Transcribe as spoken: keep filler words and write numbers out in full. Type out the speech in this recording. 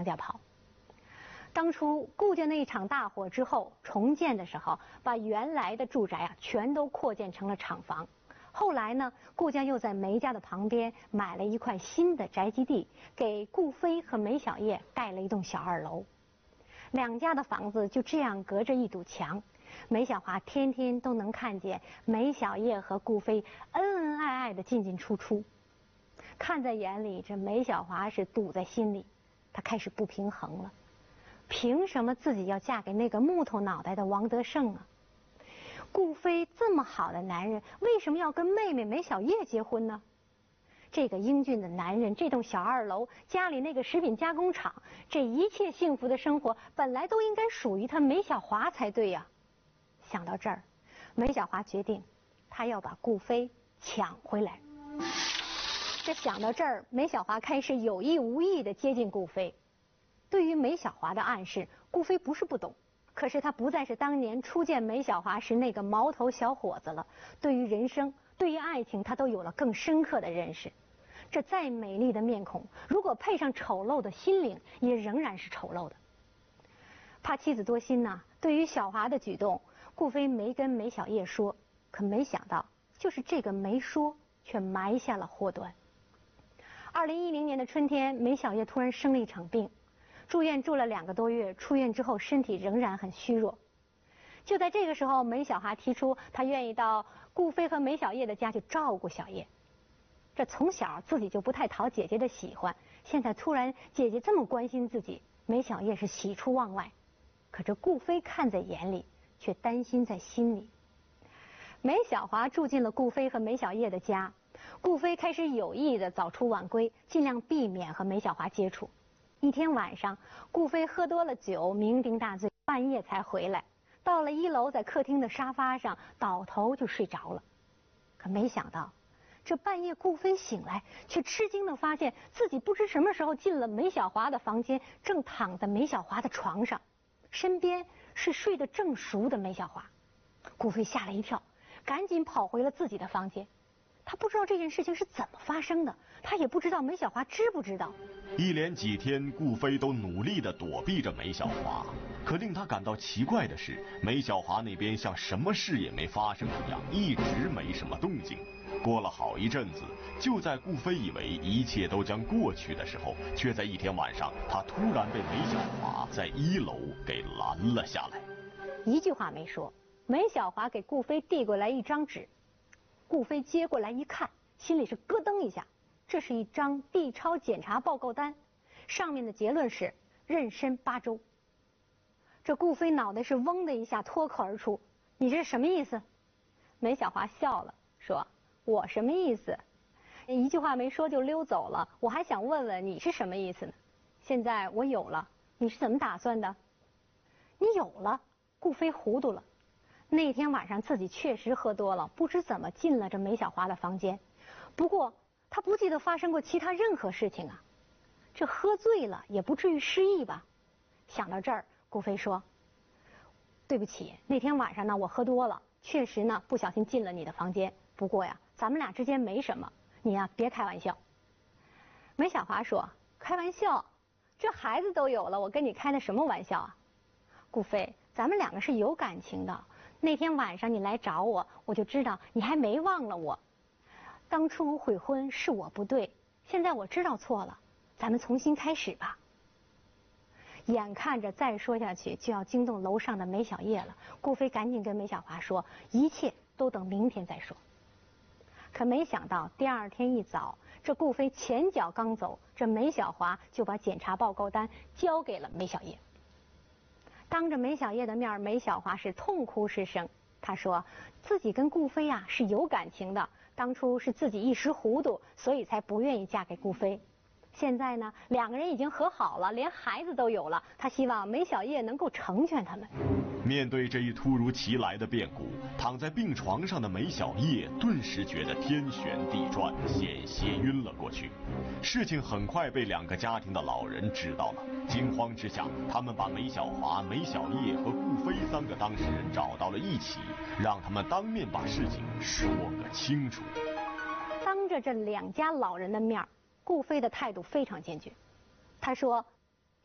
家跑。当初顾家那一场大火之后，重建的时候，把原来的住宅啊全都扩建成了厂房。后来呢，顾家又在梅家的旁边买了一块新的宅基地，给顾飞和梅小叶盖了一栋小二楼。两家的房子就这样隔着一堵墙，梅小华天天都能看见梅小叶和顾飞恩恩爱爱的进进出出。看在眼里，这梅小华是堵在心里，她开始不平衡了。凭什么自己要嫁给那个木头脑袋的王德胜啊？顾飞这么好的男人，为什么要跟妹妹梅小叶结婚呢？这个英俊的男人，这栋小二楼，家里那个食品加工厂，这一切幸福的生活，本来都应该属于他梅小华才对呀。想到这儿，梅小华决定，她要把顾飞抢回来。这想到这儿，梅小华开始有意无意地接近顾飞。对于梅小华的暗示，顾飞不是不懂，可是他不再是当年初见梅小华时那个毛头小伙子了。对于人生，对于爱情，他都有了更深刻的认识。这再美丽的面孔，如果配上丑陋的心灵，也仍然是丑陋的。怕妻子多心呐，对于小华的举动，顾飞没跟梅小叶说，可没想到，就是这个没说，却埋下了祸端。二零一零年的春天，梅小叶突然生了一场病。住院住了两个多月，出院之后身体仍然很虚弱。就在这个时候，梅小华提出她愿意到顾飞和梅小叶的家去照顾小叶。这从小自己就不太讨姐姐的喜欢，现在突然姐姐这么关心自己，梅小叶是喜出望外。可这顾飞看在眼里，却担心在心里。梅小华住进了顾飞和梅小叶的家，顾飞开始有意的早出晚归，尽量避免和梅小华接触。一天晚上，顾飞喝多了酒，酩酊大醉，半夜才回来。到了一楼，在客厅的沙发上倒头就睡着了。可没想到，这半夜顾飞醒来，却吃惊地发现自己不知什么时候进了梅小华的房间，正躺在梅小华的床上，身边是睡得正熟的梅小华。顾飞吓了一跳，赶紧跑回了自己的房间。他不知道这件事情是怎么发生的，他也不知道梅小华知不知道。 一连几天，顾飞都努力地躲避着梅小华，可令他感到奇怪的是，梅小华那边像什么事也没发生一样，一直没什么动静。过了好一阵子，就在顾飞以为一切都将过去的时候，却在一天晚上，他突然被梅小华在一楼给拦了下来。 一句话没说，梅小华给顾飞递过来一张纸。顾飞接过来一看，心里是咯噔一下，这是一张 B 超检查报告单，上面的结论是妊娠八周。这顾飞脑袋是嗡的一下脱口而出：“你这是什么意思？”梅小华笑了，说：“我什么意思？一句话没说就溜走了，我还想问问你是什么意思呢？现在我有了，你是怎么打算的？”你有了？顾飞糊涂了。那天晚上自己确实喝多了，不知怎么进了这梅小华的房间。不过他不记得发生过其他任何事情啊。这喝醉了也不至于失忆吧？想到这儿，顾飞说：“对不起，那天晚上呢我喝多了，确实呢不小心进了你的房间。不过呀，咱们俩之间没什么，你呀别开玩笑。”梅小华说：“开玩笑？这孩子都有了，我跟你开的什么玩笑啊？顾飞，咱们两个是有感情的。那天晚上你来找我，我就知道你还没忘了我。当初悔婚是我不对，现在我知道错了，咱们重新开始吧。”眼看着再说下去就要惊动楼上的梅小叶了，顾飞赶紧跟梅小华说：“一切都等明天再说。”可没想到第二天一早，这顾飞前脚刚走，这梅小华就把检查报告单交给了梅小叶。当着梅小叶的面，梅小华是痛哭失声。她说自己跟顾飞呀、啊、是有感情的，当初是自己一时糊涂，所以才不愿意嫁给顾飞。现在呢，两个人已经和好了，连孩子都有了。她希望梅小叶能够成全他们。 面对这一突如其来的变故，躺在病床上的梅小叶顿时觉得天旋地转，险些晕了过去。事情很快被两个家庭的老人知道了，惊慌之下，他们把梅小华、梅小叶和顾飞三个当事人找到了一起，让他们当面把事情说个清楚。 当着这两家老人的面，顾飞的态度非常坚决。他说